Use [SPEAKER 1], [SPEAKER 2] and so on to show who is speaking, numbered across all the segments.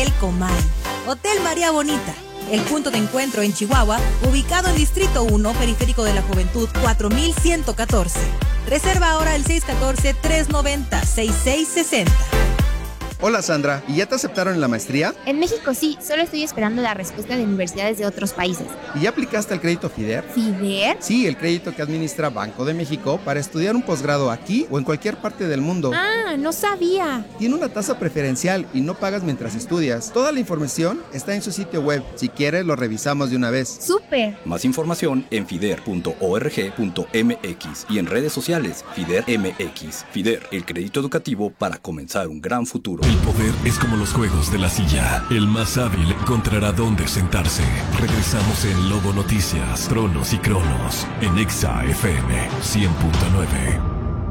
[SPEAKER 1] Hotel Comay. Hotel María Bonita, el punto de encuentro en Chihuahua, ubicado en Distrito 1, Periférico de la Juventud, 4114. Reserva ahora el 614-390-6660.
[SPEAKER 2] Hola Sandra, ¿y ya te aceptaron en la maestría?
[SPEAKER 3] En México sí, solo estoy esperando la respuesta de universidades de otros países.
[SPEAKER 2] ¿Y ya aplicaste al crédito FIDER?
[SPEAKER 3] ¿FIDER?
[SPEAKER 2] Sí, el crédito que administra Banco de México para estudiar un posgrado aquí o en cualquier parte del mundo.
[SPEAKER 3] Ah, no sabía.
[SPEAKER 2] Tiene una tasa preferencial y no pagas mientras estudias. Toda la información está en su sitio web. Si quieres, lo revisamos de una vez.
[SPEAKER 3] ¡Súper!
[SPEAKER 4] Más información en fider.org.mx y en redes sociales FIDER MX. FIDER, el crédito educativo para comenzar un gran futuro.
[SPEAKER 5] El poder es como los juegos de la silla. El más hábil encontrará dónde sentarse. Regresamos en Lobo Noticias, Tronos y Cronos, en Exa FM 100.9.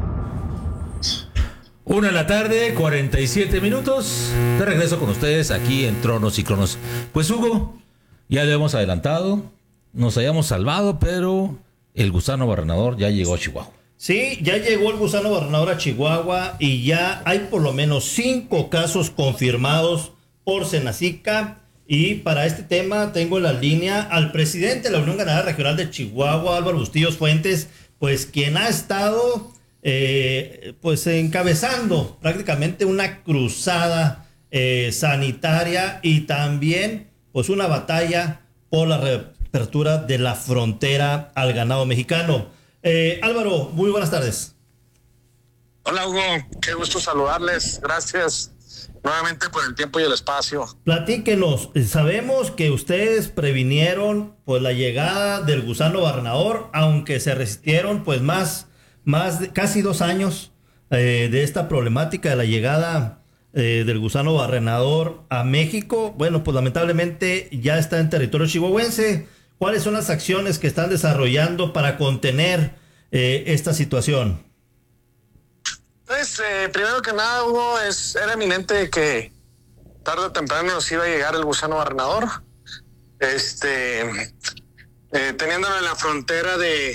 [SPEAKER 6] 1:47 PM. De regreso con ustedes aquí en Tronos y Cronos. Pues Hugo, ya lo hemos adelantado, nos hayamos salvado, pero el gusano barrenador ya llegó a Chihuahua.
[SPEAKER 7] Sí, ya llegó el gusano barrenador a Chihuahua y ya hay por lo menos 5 casos confirmados por Senacica. Y para este tema tengo en la línea al presidente de la Unión Ganadera Regional de Chihuahua, Álvaro Bustillos Fuentes, pues quien ha estado pues encabezando prácticamente una cruzada sanitaria y también pues una batalla por la reapertura de la frontera al ganado mexicano. Álvaro, muy buenas tardes.
[SPEAKER 8] Hola Hugo, qué gusto saludarles, gracias nuevamente por el tiempo y el espacio.
[SPEAKER 7] Platíquenos, sabemos que ustedes previnieron pues la llegada del gusano barrenador, aunque se resistieron pues más de casi 2 años de esta problemática de la llegada del gusano barrenador a México. Bueno, pues lamentablemente ya está en territorio chihuahuense. ¿Cuáles son las acciones que están desarrollando para contener esta situación?
[SPEAKER 8] Pues, primero que nada, Hugo, era eminente que tarde o temprano nos iba a llegar el gusano barrenador. Teniéndolo en la frontera de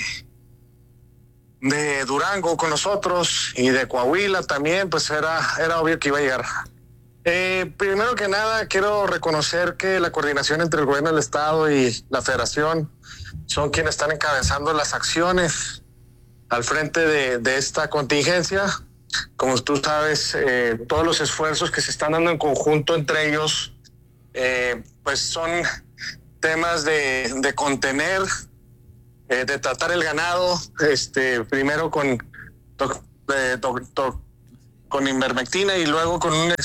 [SPEAKER 8] Durango con nosotros y de Coahuila también, pues era obvio que iba a llegar. Primero que nada, quiero reconocer que la coordinación entre el gobierno del estado y la federación son quienes están encabezando las acciones al frente de esta contingencia. Como tú sabes, todos los esfuerzos que se están dando en conjunto entre ellos, pues son temas de contener, de tratar el ganado, primero con ivermectina y luego con un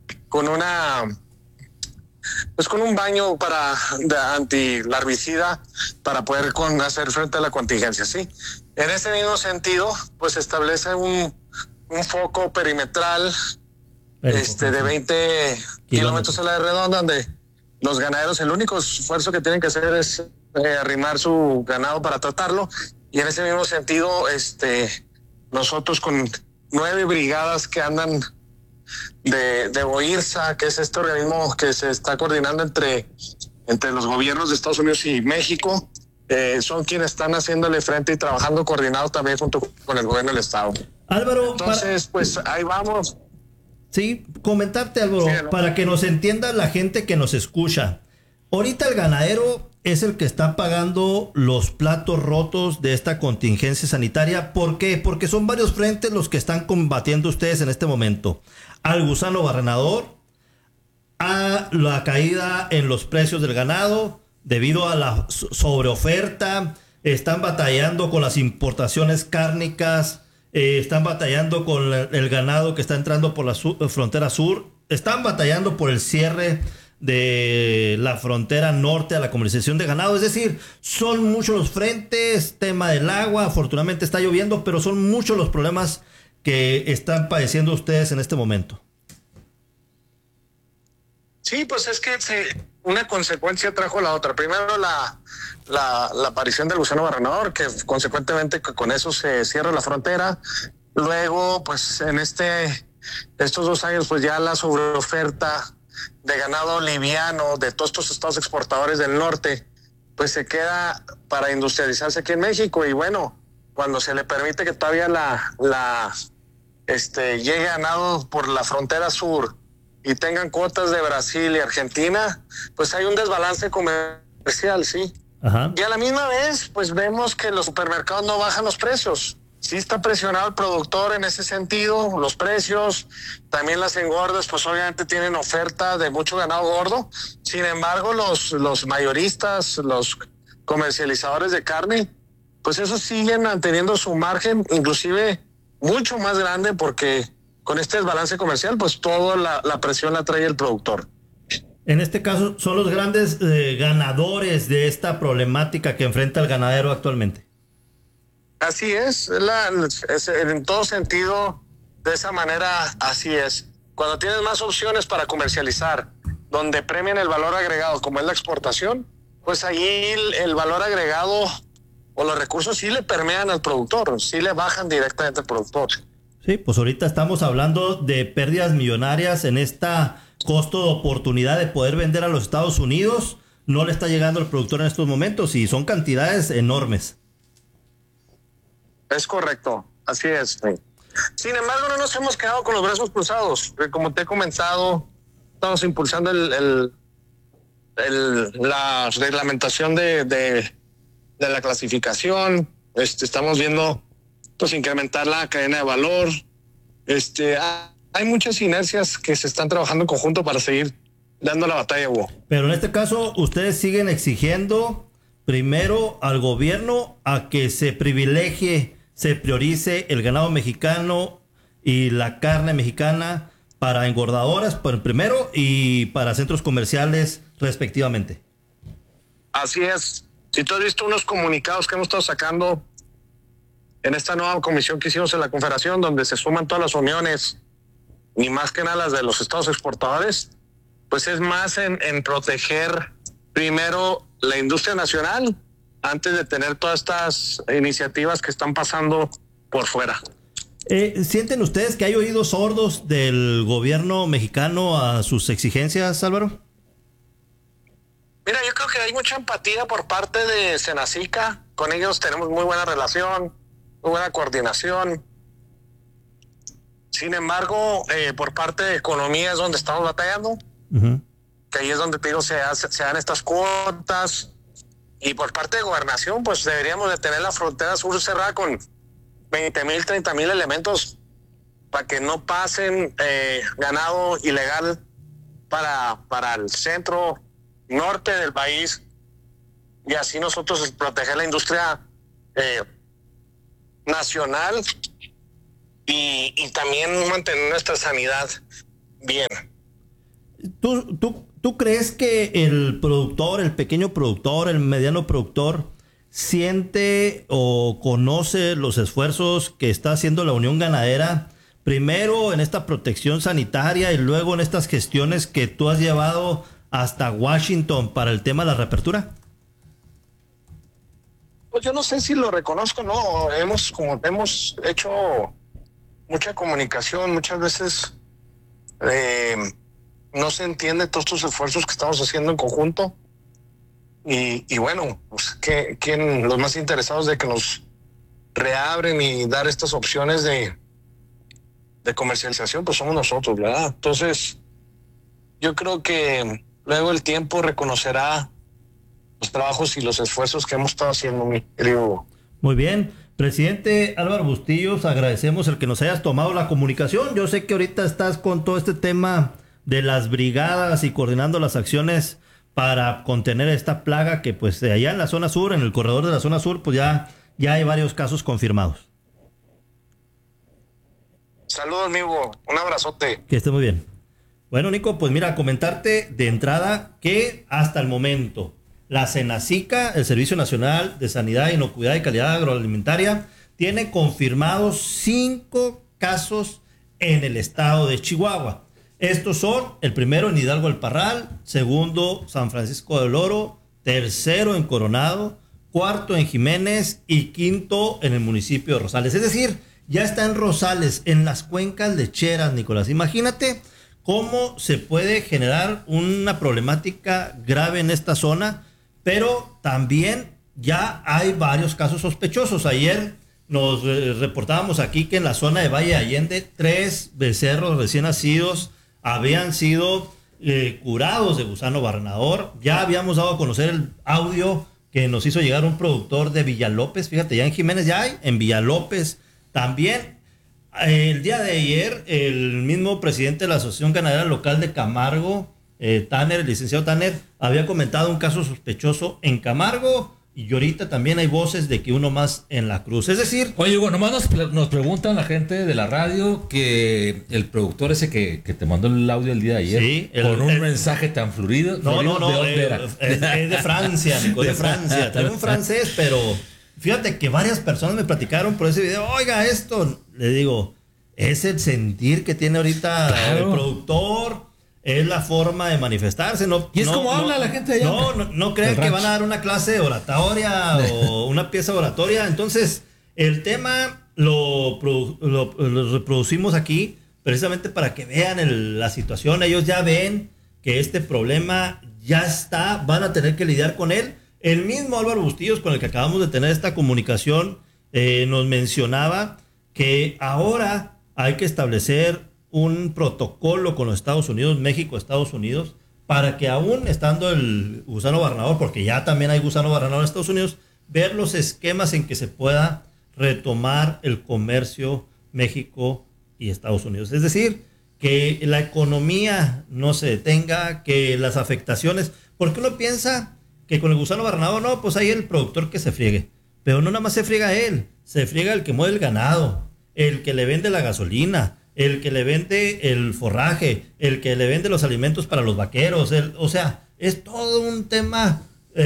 [SPEAKER 8] baño antilarvicida para poder hacer frente a la contingencia, ¿sí? En ese mismo sentido, pues establece un foco perimetral de 20 kilómetros a la redonda, donde los ganaderos, el único esfuerzo que tienen que hacer es arrimar su ganado para tratarlo. Y en ese mismo sentido, nosotros con 9 brigadas que andan de OIRSA, que es este organismo que se está coordinando entre los gobiernos de Estados Unidos y México, son quienes están haciéndole frente y trabajando coordinado también junto con el gobierno del estado.
[SPEAKER 7] Álvaro,
[SPEAKER 8] entonces pues ahí vamos.
[SPEAKER 7] Sí, comentarte, Álvaro,
[SPEAKER 8] sí, ¿no?
[SPEAKER 7] Para que nos entienda la gente que nos escucha. Ahorita el ganadero es el que está pagando los platos rotos de esta contingencia sanitaria. ¿Por qué? Porque son varios frentes los que están combatiendo ustedes en este momento. Al gusano barrenador, a la caída en los precios del ganado debido a la sobreoferta, están batallando con las importaciones cárnicas, están batallando con el ganado que está entrando por la frontera sur, están batallando por el cierre de la frontera norte a la comercialización de ganado. Es decir, son muchos los frentes, tema del agua, afortunadamente está lloviendo, pero son muchos los problemas que están padeciendo ustedes en este momento.
[SPEAKER 8] Sí, pues es que una consecuencia trajo la otra. Primero la aparición del gusano barrenador, que consecuentemente con eso se cierra la frontera. Luego, pues en estos 2 años, pues ya la sobreoferta de ganado liviano de todos estos estados exportadores del norte, pues se queda para industrializarse aquí en México. Y bueno, cuando se le permite que todavía llegue ganado por la frontera sur y tengan cuotas de Brasil y Argentina, pues hay un desbalance comercial, sí.
[SPEAKER 7] Ajá.
[SPEAKER 8] Y a la misma vez, pues vemos que los supermercados no bajan los precios. Sí está presionado el productor en ese sentido, los precios, también las engordas, pues obviamente tienen oferta de mucho ganado gordo. Sin embargo, los mayoristas, los comercializadores de carne, pues esos siguen manteniendo su margen, inclusive mucho más grande, porque con este desbalance comercial, pues toda la presión la trae el productor.
[SPEAKER 7] En este caso, son los grandes ganadores de esta problemática que enfrenta el ganadero actualmente.
[SPEAKER 8] Así es, en todo sentido, de esa manera, así es. Cuando tienes más opciones para comercializar, donde premian el valor agregado, como es la exportación, pues ahí el valor agregado o los recursos sí le permean al productor, sí le bajan directamente al productor.
[SPEAKER 7] Sí, pues ahorita estamos hablando de pérdidas millonarias en esta costo de oportunidad de poder vender a los Estados Unidos. No le está llegando al productor en estos momentos y son cantidades enormes.
[SPEAKER 8] Es correcto, así es. Sin embargo, no nos hemos quedado con los brazos cruzados. Como te he comentado, estamos impulsando la reglamentación de la clasificación. Estamos viendo, pues, incrementar la cadena de valor. Hay muchas inercias que se están trabajando en conjunto para seguir dando la batalla, Hugo.
[SPEAKER 7] Pero en este caso, ustedes siguen exigiendo primero al gobierno a que se priorice el ganado mexicano y la carne mexicana para engordadoras, primero, y para centros comerciales respectivamente.
[SPEAKER 8] Así es. Si tú has visto unos comunicados que hemos estado sacando en esta nueva comisión que hicimos en la Confederación, donde se suman todas las uniones, ni más que nada las de los estados exportadores, pues es más en proteger primero la industria nacional antes de tener todas estas iniciativas que están pasando por fuera.
[SPEAKER 7] ¿Sienten ustedes que hay oídos sordos del gobierno mexicano a sus exigencias, Álvaro?
[SPEAKER 8] Mira, yo creo que hay mucha empatía por parte de Senacica. Con ellos tenemos muy buena relación, muy buena coordinación. Sin embargo, por parte de economía es donde estamos batallando. Uh-huh. Que ahí es donde te digo, se dan estas cuotas. Y por parte de gobernación, pues deberíamos de tener la frontera sur cerrada con 20,000, 30,000 elementos para que no pasen ganado ilegal para el centro norte del país, y así nosotros proteger la industria nacional y también mantener nuestra sanidad bien.
[SPEAKER 7] ¿Tú crees que el productor, el pequeño productor, el mediano productor siente o conoce los esfuerzos que está haciendo la Unión Ganadera, primero en esta protección sanitaria y luego en estas gestiones que tú has llevado hasta Washington para el tema de la reapertura?
[SPEAKER 8] Pues yo no sé si lo reconozco, no. Hemos hecho mucha comunicación, muchas veces no se entiende todos estos esfuerzos que estamos haciendo en conjunto. Y bueno, pues los más interesados de que nos reabren y dar estas opciones de comercialización, pues somos nosotros, ¿verdad? Entonces, yo creo que luego el tiempo reconocerá los trabajos y los esfuerzos que hemos estado haciendo, mi querido.
[SPEAKER 7] Muy bien. Presidente Álvaro Bustillos, agradecemos el que nos hayas tomado la comunicación. Yo sé que ahorita estás con todo este tema de las brigadas y coordinando las acciones para contener esta plaga que pues allá en la zona sur, en el corredor de la zona sur, pues ya hay varios casos confirmados.
[SPEAKER 8] Saludos, amigo. Un abrazote.
[SPEAKER 7] Que esté muy bien. Bueno, Nico, pues mira, comentarte de entrada que hasta el momento la Senacica, el Servicio Nacional de Sanidad, Inocuidad y Calidad Agroalimentaria, tiene confirmados 5 casos en el estado de Chihuahua. Estos son el primero en Hidalgo El Parral, segundo San Francisco del Oro, tercero en Coronado, cuarto en Jiménez y quinto en el municipio de Rosales. Es decir, ya está en Rosales, en las cuencas lecheras, Nicolás. Imagínate cómo se puede generar una problemática grave en esta zona, pero también ya hay varios casos sospechosos. Ayer nos reportábamos aquí que en la zona de Valle de Allende 3 becerros recién nacidos habían sido curados de gusano barrenador. Ya habíamos dado a conocer el audio que nos hizo llegar un productor de Villalópez. Fíjate, ya en Jiménez ya hay, en Villalópez también. El día de ayer, el mismo presidente de la Asociación Ganadera Local de Camargo, Tanner, el licenciado Tanner, había comentado un caso sospechoso en Camargo. Y ahorita también hay voces de que uno más en La Cruz. Es decir...
[SPEAKER 6] Oye, Hugo, nomás nos preguntan la gente de la radio que el productor ese que te mandó el audio el día de ayer,
[SPEAKER 7] sí,
[SPEAKER 6] con un mensaje tan fluido.
[SPEAKER 7] No,
[SPEAKER 6] ¿de dónde era?
[SPEAKER 7] Es de Francia, Nico, de Francia. También un francés, pero fíjate que varias personas me platicaron por ese video. Oiga, esto, le digo, es el sentir que tiene ahorita el productor... Es la forma de manifestarse.
[SPEAKER 6] Y es como habla la gente allá.
[SPEAKER 7] No creen que van a dar una clase oratoria o una pieza oratoria. Entonces, el tema lo reproducimos aquí precisamente para que vean la situación. Ellos ya ven que este problema ya está, van a tener que lidiar con él. El mismo Álvaro Bustillos, con el que acabamos de tener esta comunicación, nos mencionaba que ahora hay que establecer un protocolo con los Estados Unidos, México, Estados Unidos, para que aún estando el gusano barrenador, porque ya también hay gusano barrenador en Estados Unidos, ver los esquemas en que se pueda retomar el comercio México y Estados Unidos. Es decir, que la economía no se detenga, que las afectaciones, porque uno piensa que con el gusano barrenador, no, pues hay el productor que se friegue, pero no nada más se friega él, se friega el que mueve el ganado, el que le vende la gasolina, el que le vende el forraje, el que le vende los alimentos para los vaqueros, o sea, es todo un tema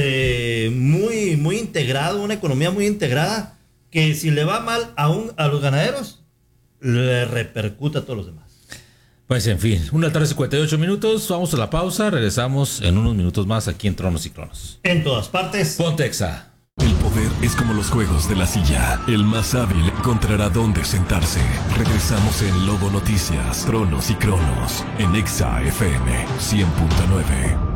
[SPEAKER 7] muy, muy integrado, una economía muy integrada, que si le va mal a los ganaderos, le repercute a todos los demás.
[SPEAKER 6] Pues en fin, 1:58, vamos a la pausa, regresamos en unos minutos más aquí en Tronos y Cronos.
[SPEAKER 7] En todas partes.
[SPEAKER 6] Pontexa.
[SPEAKER 5] El poder es como los juegos de la silla. El más hábil encontrará dónde sentarse. Regresamos en Lobo Noticias, Tronos y Cronos, en Exa FM 100.9.